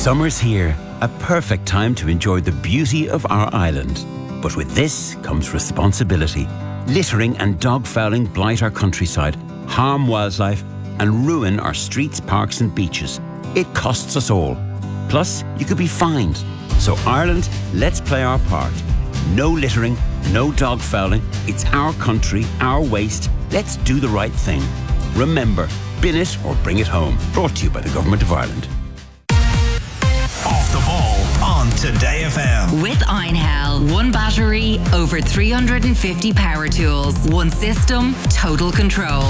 Summer's here, a perfect time to enjoy the beauty of our island. But with this comes responsibility. Littering and dog fouling blight our countryside, harm wildlife, and ruin our streets, parks and beaches. It costs us all. Plus, you could be fined. So Ireland, let's play our part. No littering, no dog fouling. It's our country, our waste. Let's do the right thing. Remember, bin it or bring it home. Brought to you by the Government of Ireland. Off the Ball on Today FM. With Einhell. One battery, over 350 power tools. One system, total control.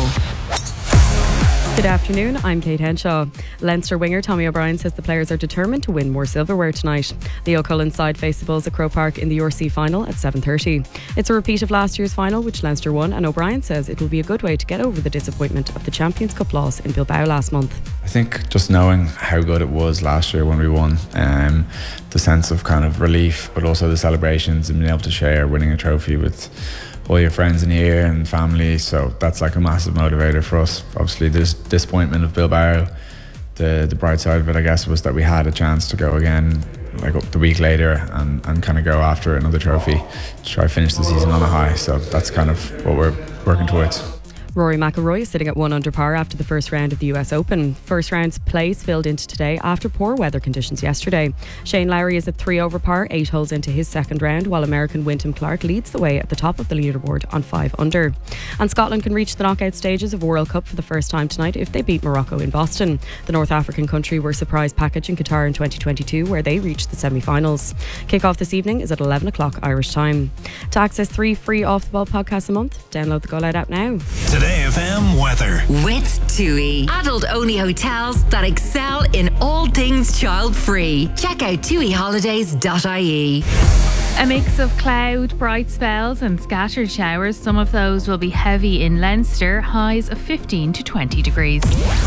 Good afternoon, I'm Kate Henshaw. Leinster winger Tommy O'Brien says the players are determined to win more silverware tonight. Leo Cullen's side face the Bulls at Croke Park in the URC final at 7:30. It's a repeat of last year's final, which Leinster won, and O'Brien says it will be a good way to get over the disappointment of the Champions Cup loss in Bilbao last month. I think just knowing how good it was last year when we won, the sense of kind of relief, but also the celebrations and being able to share winning a trophy with all your friends in here and family, so that's like a massive motivator for us. Obviously there's disappointment of Bilbao. The bright side of it, I guess, was that we had a chance to go again like up the week later and kind of go after another trophy to try to finish the season on a high, so that's kind of what we're working towards. Rory McIlroy is sitting at 1 under par after the first round of the US Open. First round's play spilled into today after poor weather conditions yesterday. Shane Lowry is at 3 over par, 8 holes into his second round, while American Wyndham Clark leads the way at the top of the leaderboard on 5 under. And Scotland can reach the knockout stages of a World Cup for the first time tonight if they beat Morocco in Boston. The North African country were surprise package in Qatar in 2022, where they reached the semi-finals. Kick-off this evening is at 11 o'clock Irish time. To access 3 free Off the Ball podcasts a month, download the Go Loud app now. Today FM weather. With TUI. Adult-only hotels that excel in all things child-free. Check out tuiholidays.ie. A mix of cloud, bright spells and scattered showers. Some of those will be heavy in Leinster. Highs of 15 to 20 degrees.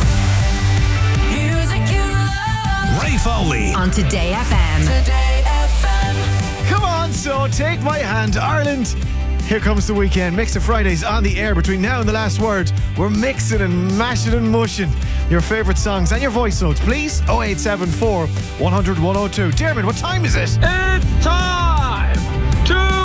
Ray Foley on Today FM. Today FM. Come on, so take my hand, Ireland. Here comes the weekend. Mix of Fridays on the air. Between now and the last word, we're mixing and mashing and mushing your favourite songs and your voice notes, please. 0874 100 102. Dermot, what time is it? It's time!